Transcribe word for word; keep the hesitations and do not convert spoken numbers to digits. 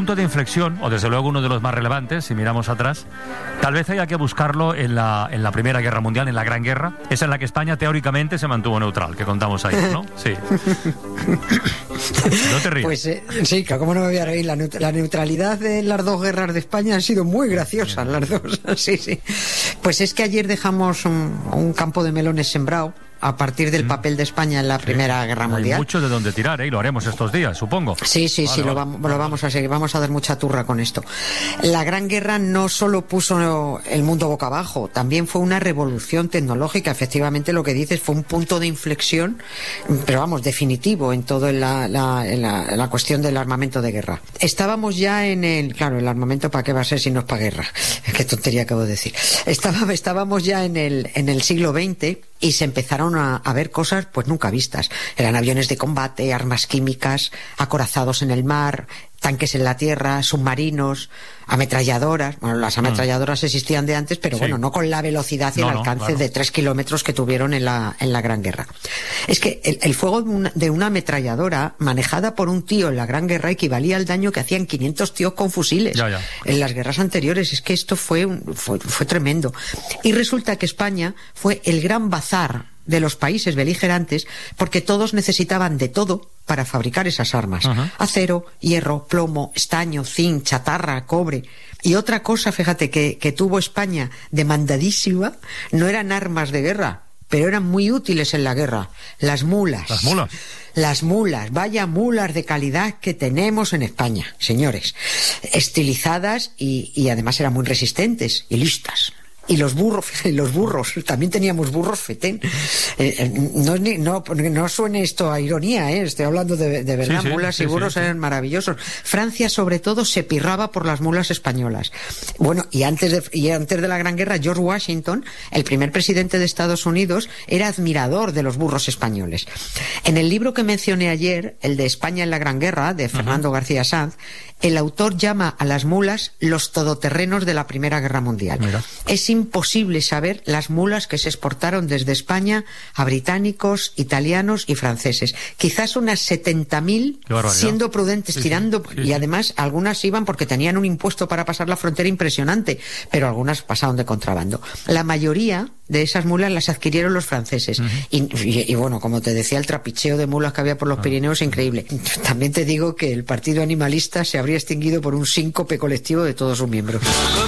punto de inflexión, o desde luego uno de los más relevantes, si miramos atrás, tal vez haya que buscarlo en la, en la Primera Guerra Mundial, en la Gran Guerra, esa en la que España teóricamente se mantuvo neutral, que contamos ahí, ¿no? Sí. No te ríes. Pues eh, sí, ¿cómo no me voy a reír? La, neut- la neutralidad de las dos guerras de España han sido muy graciosas, las dos. Sí, sí. Pues es que ayer dejamos un, un campo de melones sembrado a partir del papel de España en la Primera Guerra Mundial. Hay mucho de donde tirar, ¿eh? Y lo haremos estos días, supongo. Sí, sí, vale, sí, vale. Lo, vamos, lo vamos a seguir, vamos a dar mucha turra con esto. La Gran Guerra no solo puso el mundo boca abajo, también fue una revolución tecnológica. Efectivamente, lo que dices fue un punto de inflexión, pero vamos, definitivo en todo en la, la, en la, en la cuestión del armamento de guerra. Estábamos ya en el, claro, el armamento para qué va a ser si no es para guerra. Qué tontería acabo de decir. Estaba, estábamos ya en el, en el siglo veinte y se empezaron a, a ver cosas pues nunca vistas. Eran aviones de combate, armas químicas, acorazados en el mar, tanques en la tierra, submarinos, ametralladoras. Bueno, las ametralladoras mm. existían de antes, pero sí. bueno, no con la velocidad y no, el alcance no, claro. de tres kilómetros que tuvieron en la, en la Gran Guerra. Es que el, el fuego de una, de una ametralladora manejada por un tío en la Gran Guerra equivalía al daño que hacían quinientos tíos con fusiles ya, ya. en las guerras anteriores. Es que esto fue, un, fue, fue tremendo. Y resulta que España fue el gran bazar de los países beligerantes, porque todos necesitaban de todo para fabricar esas armas. Uh-huh. Acero, hierro, plomo, estaño, zinc, chatarra, cobre. Y otra cosa, fíjate, que, que tuvo España demandadísima, no eran armas de guerra, pero eran muy útiles en la guerra. Las mulas. Las mulas. Las mulas, vaya mulas de calidad que tenemos en España, señores. Estilizadas y, y además eran muy resistentes y listas. Y los burros, los burros, también teníamos burros fetén. Eh, no, no, no suene esto a ironía, ¿eh? Estoy hablando de, de verdad, sí, sí, mulas sí, y burros sí, sí. eran maravillosos. Francia, sobre todo, se pirraba por las mulas españolas. Bueno, y antes de, y antes de la Gran Guerra, George Washington, el primer presidente de Estados Unidos, era admirador de los burros españoles. En el libro que mencioné ayer, el de España en la Gran Guerra, de Fernando uh-huh. García Sanz, el autor llama a las mulas los todoterrenos de la Primera Guerra Mundial. Mira. Es imposible saber las mulas que se exportaron desde España a británicos, italianos y franceses. Quizás unas setenta mil, siendo prudentes, sí, tirando, sí, sí, y sí. además algunas iban porque tenían un impuesto para pasar la frontera impresionante, pero algunas pasaron de contrabando. La mayoría de esas mulas las adquirieron los franceses. Uh-huh. y, y, y bueno, como te decía, el trapicheo de mulas que había por los uh-huh. Pirineos, increíble. También te digo que el partido animalista se habría extinguido por un síncope colectivo de todos sus miembros.